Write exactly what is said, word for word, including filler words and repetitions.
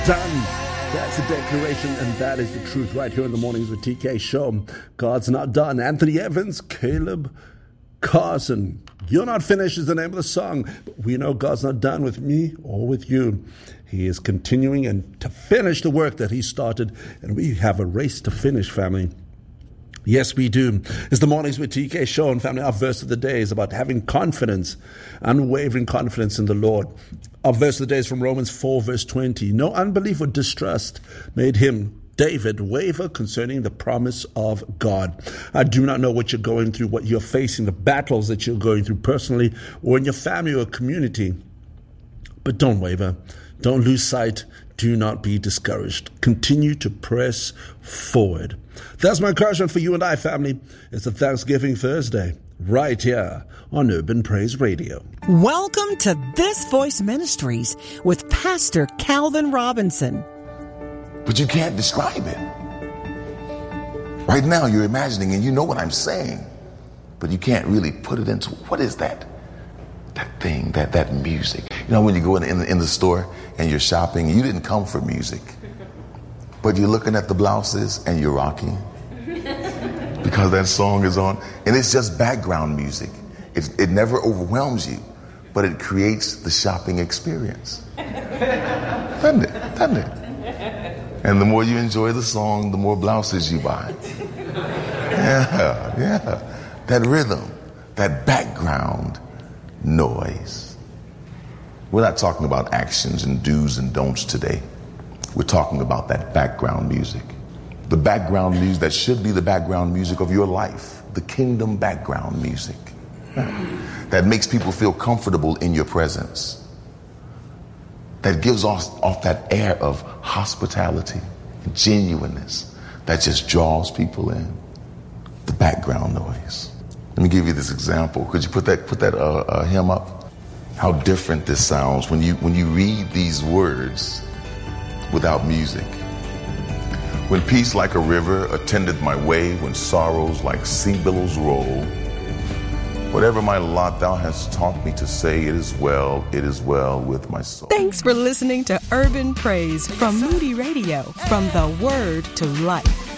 Done. That's a declaration, and that is the truth right here in the Mornings with T K show. God's not done. Anthony Evans, Caleb Carson. You're not finished is the name of the song, but we know God's not done with me or with you. He is continuing and to finish the work that he started, and we have a race to finish, family. Yes, we do. It's the Mornings with T K show, and family, our verse of the day is about having confidence, unwavering confidence in the Lord. Our verse of the day is from Romans four, verse twenty. No unbelief or distrust made him, David, waver concerning the promise of God. I do not know what you're going through, what you're facing, the battles that you're going through personally or in your family or community. But don't waver. Don't lose sight. Do not be discouraged. Continue to press forward. That's my encouragement for you and I, family. It's a Thanksgiving Thursday, right here on Urban Praise Radio. Welcome to This Voice Ministries with Pastor Calvin Robinson. But you can't describe it. Right now you're imagining and you know what I'm saying, but you can't really put it into, what is that? That thing, that that music. You know when you go in, in, in the store and you're shopping, you didn't come for music, but you're looking at the blouses and you're rocking because that song is on, and it's just background music. It, it never overwhelms you, but it creates the shopping experience. Doesn't it? Doesn't it? And the more you enjoy the song, the more blouses you buy. Yeah, yeah. That rhythm, that background noise. We're not talking about actions and do's and don'ts today. We're talking about that background music. The background music that should be the background music of your life. The kingdom background music. That makes people feel comfortable in your presence. That gives off, off that air of hospitality, genuineness, that just draws people in. The background noise. Let me give you this example. Could you put that put that uh, uh, hymn up? How different this sounds when you when you read these words without music. When peace like a river attended my way, when sorrows like sea billows roll, whatever my lot thou hast taught me to say, it is well, it is well with my soul. Thanks for listening to Urban Praise from Moody Radio, from the Word to Life.